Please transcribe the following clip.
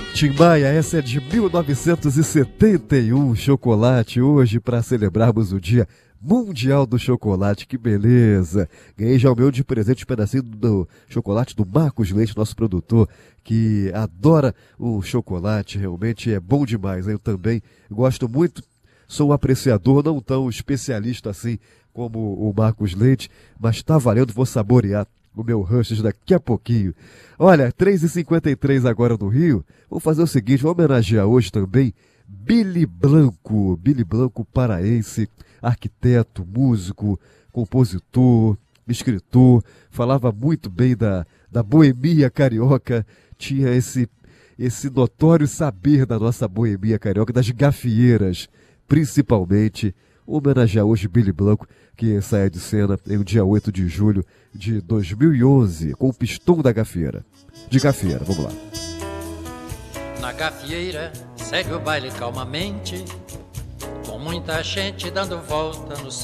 Tim Maia, essa é de 1971, chocolate, hoje para celebrarmos o Dia Mundial do Chocolate, que beleza! Ganhei já o meu de presente, um pedacinho do chocolate do Marcos Leite, nosso produtor, que adora o chocolate, realmente é bom demais. Eu também gosto muito, sou um apreciador, não tão especialista assim como o Marcos Leite, mas tá valendo, vou saborear o meu Rush's daqui a pouquinho. Olha, 3h53 agora no Rio. Vou fazer o seguinte, vou homenagear hoje também Billy Blanco. Billy Blanco, paraense, arquiteto, músico, compositor, escritor. Falava muito bem da boemia carioca. Tinha esse notório saber da nossa boemia carioca, das gafieiras, principalmente. Homenagear hoje Billy Blanco, que sai de cena em um dia 8 de julho de 2011, com o Pistão da Gafieira. De Gafieira, vamos lá. Na gafieira segue o baile calmamente, com muita gente dando volta no